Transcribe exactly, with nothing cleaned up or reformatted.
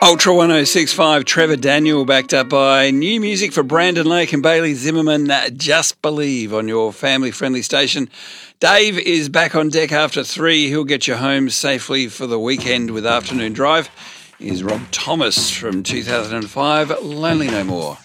Ultra one oh six point five, Trevor Daniel, backed up by new music for Brandon Lake and Bailey Zimmerman, Just Believe, on your family-friendly station. Dave is back on deck after three. He'll get you home safely for the weekend with Afternoon Drive. Here's Rob Thomas from two thousand five, Lonely No More.